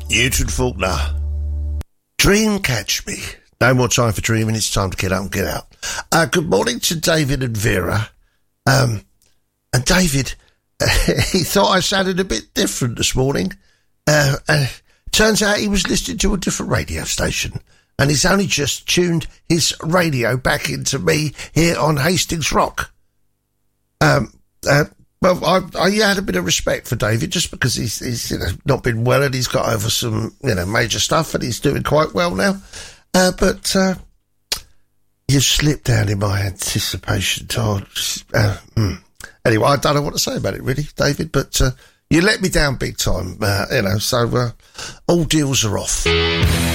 Newton Faulkner. Dream catch me. No more time for dreaming. It's time to get up and get out. Good morning to David and Vera. And David, he thought I sounded a bit different this morning. Turns out he was listening to a different radio station. And he's only just tuned his radio back into me here on Hastings Rock. Well, I had a bit of respect for David just because he's not been well and he's got over some, major stuff and he's doing quite well now. But you slipped down in my anticipation, Todd. Anyway, I don't know what to say about it really, David, but you let me down big time, so all deals are off.